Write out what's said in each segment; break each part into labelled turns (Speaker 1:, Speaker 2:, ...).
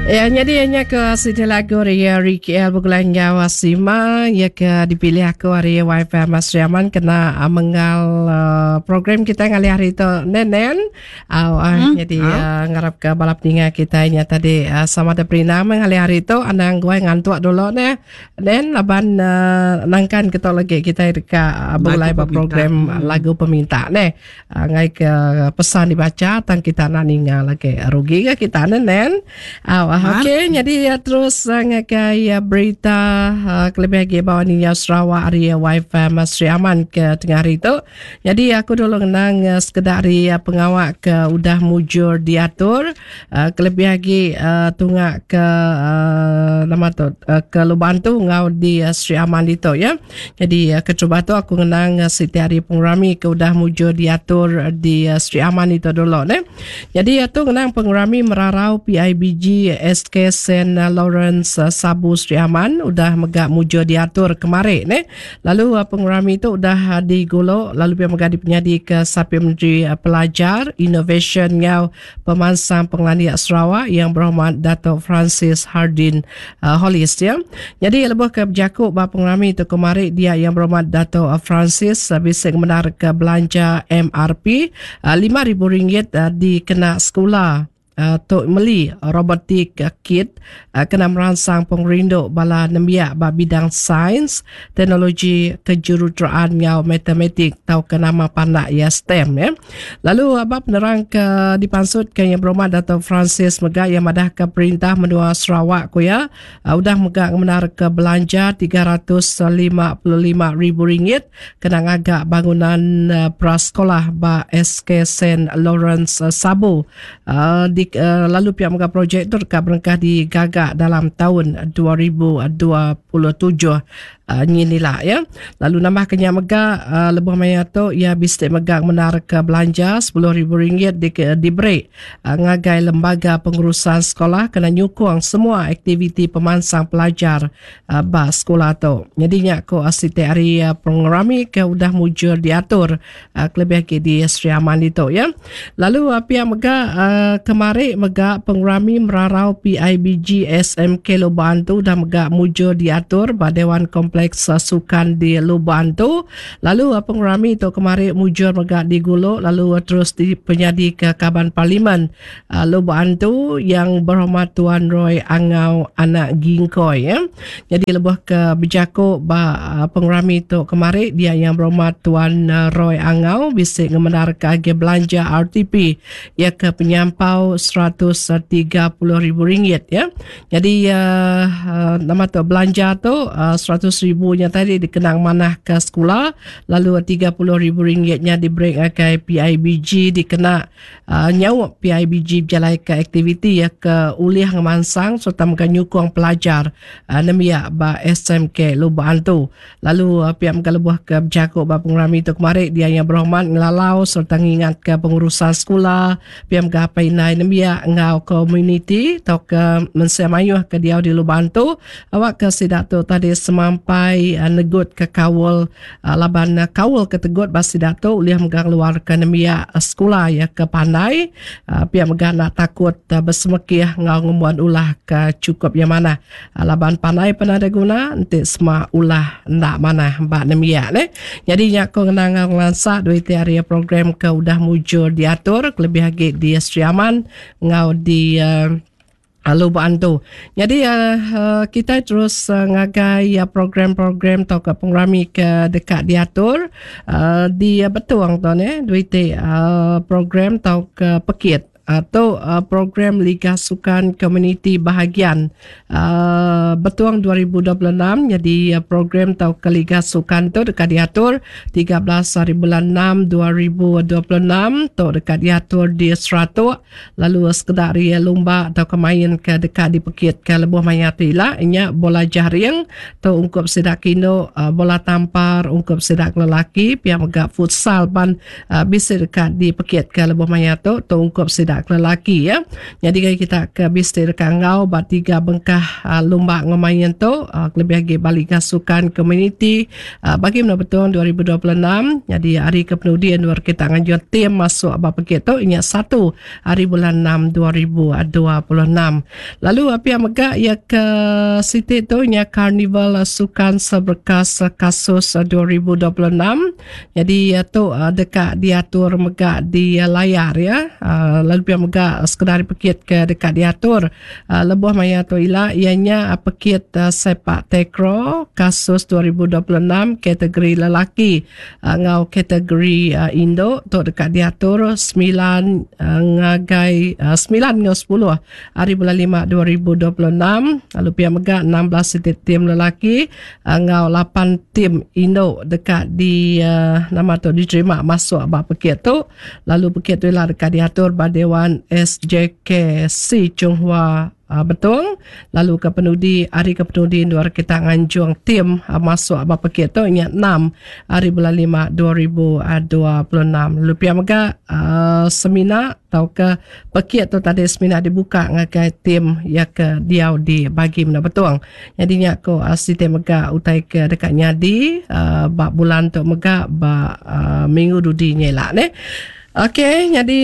Speaker 1: Ya, jadi hanya ke sini lagu Ria Ricky El Bugulan Jawa Sima ya ke dipilih aku Ria Wifi Mas Riaman kena mengal program kita ngali hari itu nenen jadi ngarap ke balap tinggal kita nya tadi sama ada Prina mengali hari itu anang gue ngantuk dulu nih dan laban nangkan kita lagi kita dekat mulai program lagu peminta nih ngai ke pesan dibaca tang kita naninga lagi rugi ke kita nenen okey, jadi terus ngakai berita kelebih lagi bawa ni Sarawak area Wi-Fi Mas Riaman ke tengah hari itu. Jadi aku dulu ngenang sekedar pengawak ke udah mujur diatur kelebih lagi tunggak ke nama tu ke Luban tu ngau di Sri Aman itu ya. Jadi kecuba tu aku ngenang setiap hari pengrami ke udah mujur diatur di Sri Aman itu dulu ne. Jadi tu ngenang pengrami merarau PIBG SK St. Lawrence Sabu Sri Aman udah megak mujur diatur kemarin ne. Lalu pengrami itu udah digulung lalu pihak megak dipenyadi ke Sapi Menteri Pelajar Innovation ngau pemansang pengelandia Sarawak yang berhormat Dato' Francis Hardin Hollis ya. Jadi lebih ke berjakuk bahawa pengrami itu kemarin dia yang berhormat Dato' Francis bisa menar ke belanja MRP RM5,000 dikena sekolah Tok Meli Robotik Kit kena merangsang pengerinduk bala nembiak bidang sains, teknologi, kejuruteraan ngau matematik tau ke nama pandak ya STEM ya. Lalu abang penerang ke dipansutkan yang berhormat Dato' Francis Megak yang madah ke perintah menua Sarawak ko ya udah megak menar ke belanja RM355,000 kena ngagak bangunan prasekolah ba SK St. Lawrence Sabu lalu pihak megak projek itu dekat berengkah digagak dalam tahun 2027 inilah ya. Lalu nambah kenya megak lebih maya tu ia bistik megak menar ke belanja RM10,000 diberi ngagai lembaga pengurusan sekolah kena nyukung semua aktiviti pemansang pelajar ba sekolah tu. Jadinya ko asite hari pengrami ke udah mujur diatur kelebih lagi di Sri Aman itu ya. Lalu pihak megak kemarin megak pengrami merarau PIBG SMK Luban tu dah megak mujur diatur ba Dewan Kompleks Sukan di Luban tu. Lalu pengrami itu kemarin mujur megak digulung lalu terus dipenyadi ke Kaban Parlimen Luban tu yang berhormat Tuan Roy Angau anak Gingkoy ya. Jadi lebih ke berjakuk ba pengrami itu kemarin dia yang berhormat Tuan Roy Angau bisik ngemenar ke agi belanja RTP ya ke penyampau RM130,000 ya. Jadi nama tu belanja tu RM100,000 tadi dikenang manah ke sekolah lalu RM30,000 nya diberi ke PIBG dikena nyawa PIBG berjalai ke aktiviti ya ke uliah ngemansang serta menyukung pelajar nemia ba SMK Luban tu. Lalu pihak lebuh ke berjakuk ba pengrami itu kemarin dia yang berhormat ngelalau serta ngingat ke pengurusan sekolah pihak gapai nai nemia ngau community atau ke mensemayuh ke dia di Luban tu awak ke sidak tu tadi semampai negut ke kawul laban kawul ke tegut bas sidak tu uliah megang luar ke nemia sekolah ya ke pandai pihak megang nak takut bersemekih ngau ngemuan ulah ke cukup yang mana laban pandai penada guna nanti semua ulah ndak mana mbak nemia ne. Jadi nyak ko ngenang ngansa duit area program ke udah mujur diatur lebih lagi di Sri Aman ngau di Luban tu. Jadi kita terus ngagai program-program atau ke pengrami ke dekat diatur di betuang tu ne duit program atau ke pekit atau program Liga Sukan Komuniti Bahagian Betuang 2026. Jadi program atau ke Liga Sukan tu dekat diatur 13 hari bulan 6 2026 tu dekat diatur di Seratuk. Lalu sekedar lomba atau kemain ke dekat di Pekit ke Lebuh Mayati lah inya bola jaring tu ungkup sidak kino bola tampar ungkup sidak lelaki pihak megak futsal ban bisa dekat di Pekit ke Lebuh Mayati tu ungkup sidak kita lelaki ya. Jadi kita ke bisir kangau bat 3 bengkah lumba ngemayan tu lebih lagi balik sukan komuniti bagi betul 2026. Jadi hari kepenudian kita ngajuan tim masuk apa paket tu ingat 1 hari bulan 6 2026. Lalu apa yang megak ya ke Siti tu nya Karnival Sukan Seberkas Kasus 2026. Jadi tu dekat diatur megak di layar ya. Lalu pihak megak sekedar pekit ke dekat diatur lebuh maya tu ila ianya pekit sepak takraw kasus 2026 kategori lelaki ngau kategori Indo tu dekat diatur 9 ngagai 9 ngau 10 hari bulan 5 2026. Lalu pihak megak 16 tim lelaki ngau 8 tim Indo dekat di nama tu diterima masuk abang pekit tu. Lalu pekit tu lah dekat diatur Dewan SJKC Chonghua betul. Lalu kepenudi hari kepenudi luar kita nganjung tim masuk abang pekit tu ingat 6 hari bulan 5 2026. Lalu pihak mega seminar atau ke pekit tu tadi seminar dibuka ngakai tim ya ke diau dibagi mana betul. Jadinya ko sistem mega utai ke dekat nyadi bak bulan tu mega bak minggu dudi nyelak ne. Okey, jadi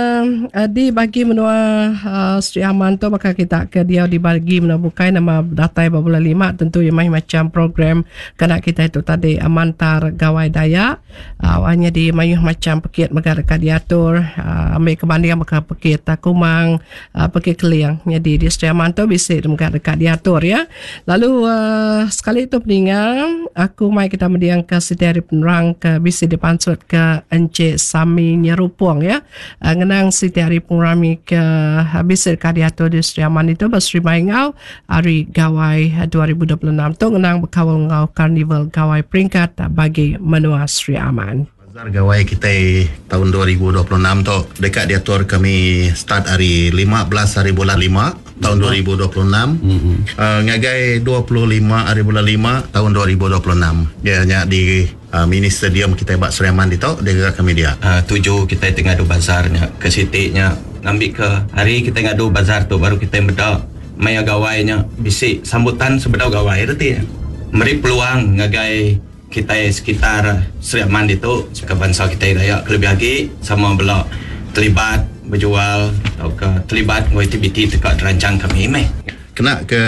Speaker 1: dibagi menua Sri Aman tu maka kita ke dia dibagi menua bukai nama datai bulan 5 tentu yang macam program kena kita itu tadi amantar gawai daya awalnya di mayuh macam pekit maka dekat diatur ambil kebandingan maka pekit kumang pekit keliang jadi di Sri Aman tu bisa maka dekat diatur ya. Lalu sekali itu peningan aku mai kita mendiang ke Siti Hari Penerang ke bisa dipansut ke Encik Sami Rupuang ya. Ngenang Siti Hari Pengrami ke habis kadiatur di Sri Aman itu Basri Maingau hari gawai 2026 tu ngenang berkawal ngau Karnival Gawai Peringkat bagi menua Sri Aman.
Speaker 2: Bazar gawai kita tahun 2026 tu dekat diatur kami start hari 15 hari bulan 5 tahun 2026. Ngagai 25 hari bulan 5 tahun 2026. Dia hanya di mini stadium kita buat Sri Aman itu dia kami dia.
Speaker 3: 7 kita tengah ada bazarnya ke sitiknya ngambil ke hari kita ngadu bazar tu baru kita bedak maya gawainya bisik sambutan sebedau gawai reti. Meri peluang ngagai kita sekitar Sri Aman itu ke bangsa kita raya lebih lagi sama belak terlibat berjual atau ke terlibat aktiviti dekat rancang kami meh.
Speaker 2: Kena ke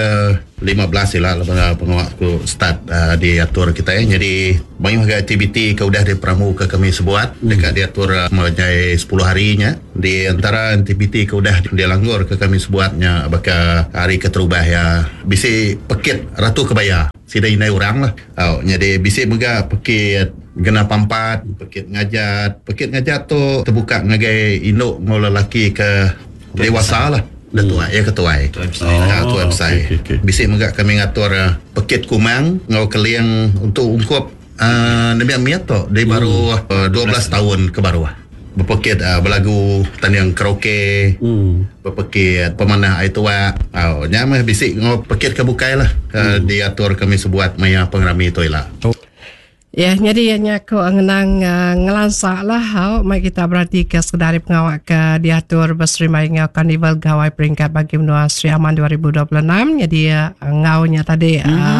Speaker 2: 15 lah penguatku start diatur kita ya. Jadi banyak aktiviti ke udah di pramuka kami sebuat dekat diatur menjadi 10 harinya. Di antara aktiviti ke udah dia langgur ke kami sebuatnya baka hari keterubah ya. Bisi pekit Ratu Kebaya. Sida inai orang lah. Jadi bisi mega pekit Gena Pampat, pekit ngajat tu terbuka ngagai induk ngau lelaki ke dewasa lah. Datua ya ketua tu website. Okay. Bisik megak kami ngatur pekit kumang ngau keliang untuk ungkup nabi amiat tu dia baru 12 tahun ke bawah. Berpekit berlagu tanding karaoke, berpekit pemanah air tua. Nyamah bisik ngau pekit kebukai lah. Diatur kami sebuat maya pengrami tu lah.
Speaker 1: Ya, jadi hanya ko ngenang ngelansak lah. Mai kita berarti ke sekedari pengawak ke diatur Basri Maingau Karnival Gawai Peringkat bagi menua Sri Aman 2026. Jadi ngaunya tadi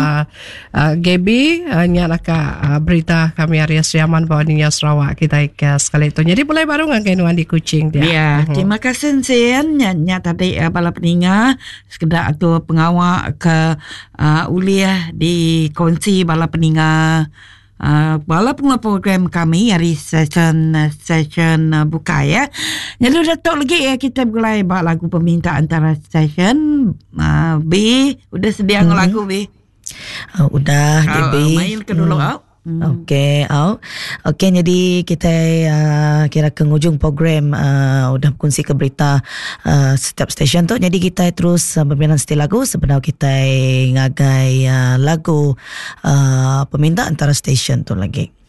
Speaker 1: Gaby nak berita kami hari Sri Aman bawa Ninya Sarawak kita ke sekali itu. Jadi boleh baru ngakai nuan di Kuching dia.
Speaker 4: Ya, terima kasih Sen. Nya tadi bala peninga sekedar tu pengawak ke uliah di kongsi bala peninga walaupun program kami hari session buka ya. Jadi udah tak lagi ya kita mulai buat lagu peminta antara session B udah sedia lagu B.
Speaker 5: Udah B.
Speaker 4: Main ke dulu
Speaker 5: Okey, jadi kita kira ke hujung program udah kongsi ke berita setiap stesen tu. Jadi kita terus berbincang setia lagu sebenarnya kita ngagai lagu peminta antara stesen tu lagi.